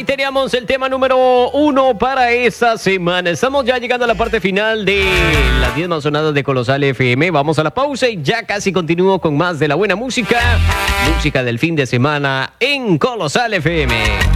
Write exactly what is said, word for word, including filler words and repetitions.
teníamos el tema número uno para esta semana. Estamos ya llegando a la parte final de las diez más sonadas de Colosal F M. Vamos a la pausa y ya casi continúo con más de la buena música. Música del fin de semana en Colosal F M.